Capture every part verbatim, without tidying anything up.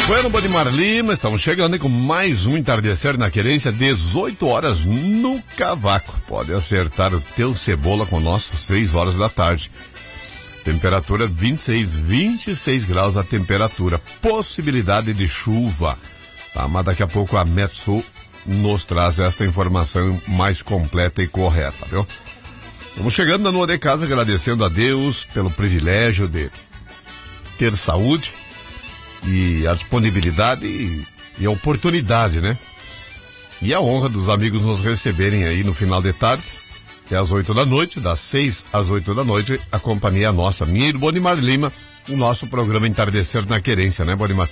Bueno, Bonimar Lima, estamos chegando aí com mais um Entardecer na Querência, dezoito horas no Cavaco. Pode acertar o teu cebola com nós, seis horas da tarde. Temperatura vinte e seis, vinte e seis graus a temperatura. Possibilidade de chuva. Tá, mas daqui a pouco a Metsul nos traz esta informação mais completa e correta, viu? Vamos chegando na Nua de Casa, agradecendo a Deus pelo privilégio de ter saúde e a disponibilidade e, e a oportunidade, né? E a honra dos amigos nos receberem aí no final de tarde, até às oito da noite, das seis às oito da noite, a companhia nossa, minha e do Bonimar Lima, o nosso programa Entardecer na Querência, né, Bonimar?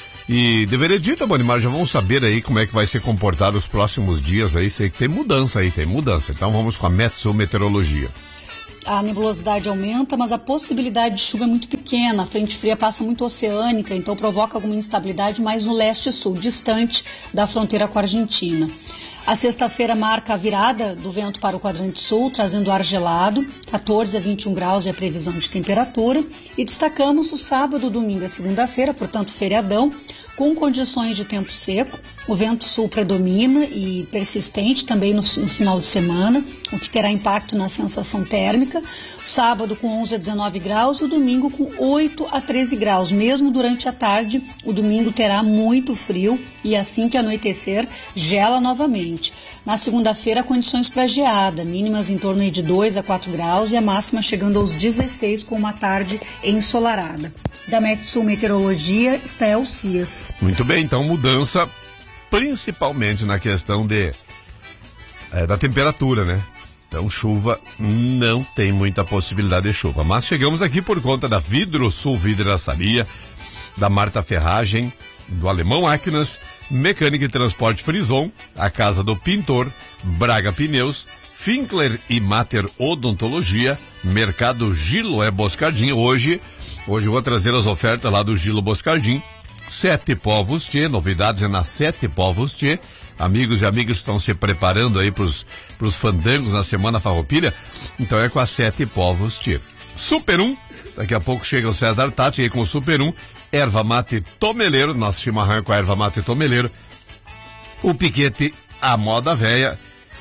E de veredita, Bonimar, já vamos saber aí como é que vai se comportar os próximos dias aí, sei que tem mudança aí, tem mudança, então vamos com a Metsul Meteorologia. A nebulosidade aumenta, mas a possibilidade de chuva é muito pequena. A frente fria passa muito oceânica, então provoca alguma instabilidade mais no leste e sul, distante da fronteira com a Argentina. A sexta-feira marca a virada do vento para o quadrante sul, trazendo ar gelado, quatorze a vinte e um graus é a previsão de temperatura. E destacamos o sábado, domingo e segunda-feira, portanto feriadão, com condições de tempo seco. O vento sul predomina e persistente também no, no final de semana, o que terá impacto na sensação térmica. O sábado com onze a dezenove graus e o domingo com oito a treze graus. Mesmo durante a tarde, o domingo terá muito frio e assim que anoitecer, gela novamente. Na segunda-feira, condições para geada, mínimas em torno de dois a quatro graus e a máxima chegando aos dezesseis com uma tarde ensolarada. Da Metsul Meteorologia, Estael Cias. Muito bem, então mudança principalmente na questão de é, da temperatura, né? Então chuva, não tem muita possibilidade de chuva, mas chegamos aqui por conta da Vidrosul Vidraçaria, da Marta Ferragem, do Alemão Acnas, Mecânica e Transporte Frison, a Casa do Pintor, Braga Pneus, Finkler e Mater Odontologia, Mercado Gilo é Boscardim. Hoje, hoje eu vou trazer as ofertas lá do Gilo Boscardim. Sete Povos Tchê, novidades é na Sete Povos Tchê. Amigos e amigas estão se preparando aí pros, pros fandangos na Semana Farroupilha, então é com a Sete Povos Tchê. Super um, daqui a pouco chega o César Tati aí com o Super um, Erva Mate Tomeleiro, nosso chimarrão com a Erva Mate Tomeleiro, o Piquete, a Moda Véia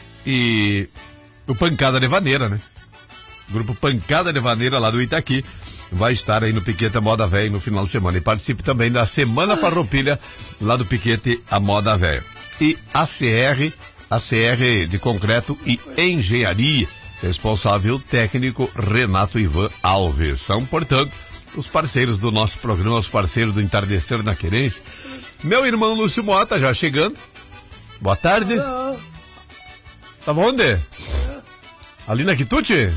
e o Pancada de Vaneira, né? O grupo Pancada de Vaneira lá do Itaqui vai estar aí no Piquete a Moda Véia no final de semana. E participe também da Semana Farroupilha lá do Piquete a Moda Véia. E a C R, a C R de Concreto e Engenharia, responsável técnico Renato Ivan Alves. São, portanto, os parceiros do nosso programa, os parceiros do Entardecer na Querência. Meu irmão Lúcio Mota já chegando. Boa tarde. Tava onde? Ali na Quitute?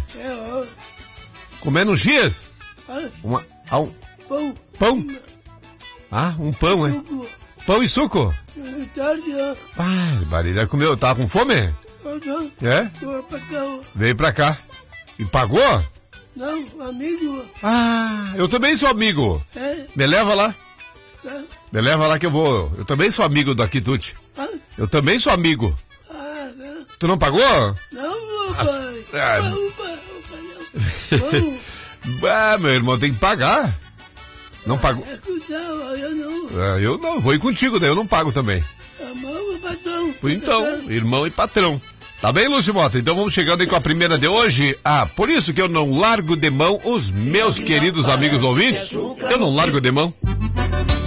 Comendo um X? Uma, ah, um, Pão. Pão? Ah, um pão, é? Pão e suco? Ah, barulho, comeu, tava com fome? É? Veio pra cá. E pagou? Não, amigo. Ah, eu também sou amigo. É? Me leva lá. É? Me leva lá que eu vou. Eu também sou amigo do Quitute. Ah? Eu também sou amigo. Ah, não. Tu não pagou? Não, Ah, pai. ah, Não, pai, pai, não. Vamos. Ah, meu irmão, tem que pagar. Não pagou? É que não, eu não. Ah, eu não, vou ir contigo, daí eu não pago também. A mão, patrão. Então, irmão e patrão. Tá bem, Lúcio Mota? Então vamos chegando aí com a primeira de hoje. Ah, por isso que eu não largo de mão os meus queridos amigos ouvintes. Eu não largo de mão.